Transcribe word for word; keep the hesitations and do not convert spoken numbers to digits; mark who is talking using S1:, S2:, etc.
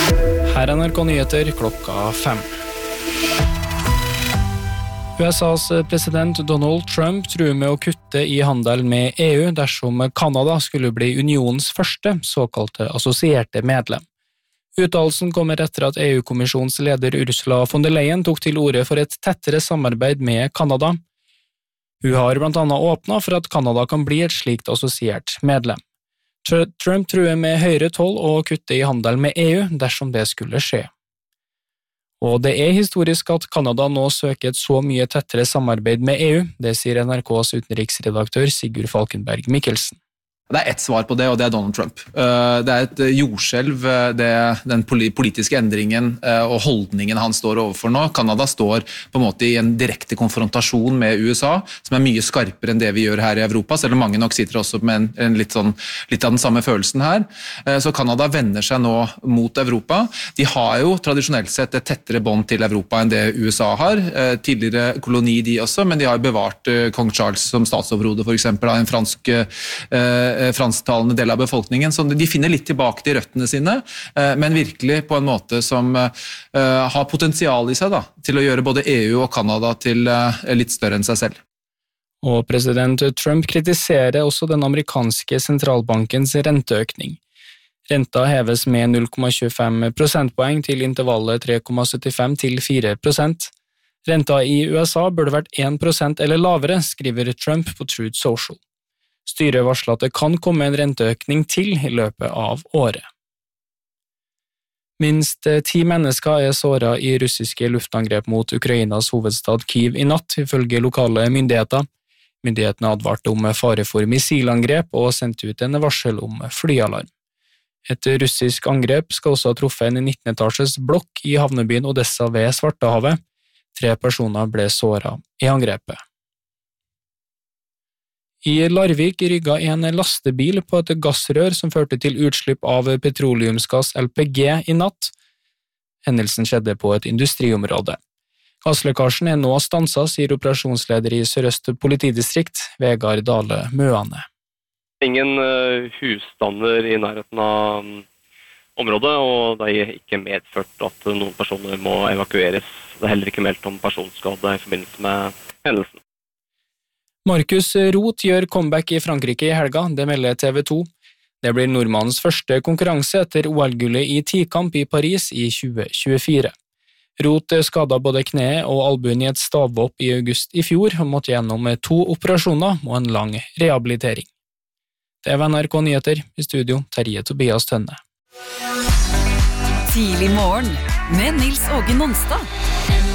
S1: Her er N R K Nyheter klokka fem. U S A's president Donald Trump truer med å kutte i handel med E U dersom Kanada skulle bli unionens første såkalte assosierte medlem. Uttalelsen kommer etter at E U-kommisjonens leder Ursula von der Leyen tok til orde for et tettere samarbeid med Kanada. Hun har blant annet åpnet for at Kanada kan bli et slikt assosiert medlem. Trump truer med høyere toll og kutte i handel med E U dersom det skulle skje. Og det er historisk at Kanada nå søker et så mye tettere samarbeid med E U, det sier N R K's utenriksredaktør Sigurd Falkenberg Mikkelsen.
S2: Det er ett svar på det, og det er Donald Trump. Det er et jordskjelv, det, den politiske endringen og holdningen han står overfor nå. Kanada står på en måte i en direkte konfrontasjon med U S A, som er mye skarpere enn det vi gjør her i Europa, selv om mange nok sitter også med en, en litt, sånn, litt av den samme følelsen her. Så Kanada vender seg nå mot Europa. De har jo tradisjonelt sett et tettere bånd til Europa enn det U S A har. Tidligere koloni de også, men de har bevart kong Charles som statsoverhode, for eksempel, av en fransk fransktalende del av befolkningen, så de finner litt tilbake til røttene sine, men virkelig på en måte som har potensial i seg da, til å gjøre både E U og Kanada til litt større enn seg selv.
S1: Og president Trump kritiserer også den amerikanske sentralbankens renteøkning. Renta heves med null komma tjuefem prosentpoeng til intervallet tre komma syttifem til fire prosent. Renta i U S A burde vært én prosent eller lavere, skriver Trump på Truth Social. Styret varsler at det kan komme en renteøkning til i løpet av året. Minst ti mennesker er såret i russiske luftangrep mot Ukrainas hovedstad Kyiv i natt, ifølge lokale myndigheter. Myndighetene advarte om fare for missilangrep og sendte ut en varsel om flyalarm. Et russisk angrep skal også ha truffet en nitten-etasjes blokk i havnebyen Odessa ved Svartehavet. Tre personer ble såret i angrepet. I Larvik rygget en lastebil på et gassrør som førte til utslipp av petroleumsgass L P G i natt. Hendelsen skjedde på et industriområde. Gasslekkasjen er nå stanset, sier operasjonsleder i Sør-Øst politidistrikt, Vegard Dale Møane.
S3: Ingen husstander i nærheten av området, og det er ikke medført at noen personer må evakueres. Det er heller ikke meldt om personskade i forbindelse med hendelsen.
S1: Markus Roth gjør comeback i Frankrike i helga, det melder T V to. Det blir nordmannens første konkurranse etter O L-gullet i tikamp i Paris i tjue tjuefire. Roth skadet både kneet og albuen i et stavhopp i august i fjor og måtte gjennom to operasjoner og en lang rehabilitering. Det var N R K Nyheter, i studio Terje Tobias Tønne.
S4: Tidlig morgen med Nils Åge Nonstad.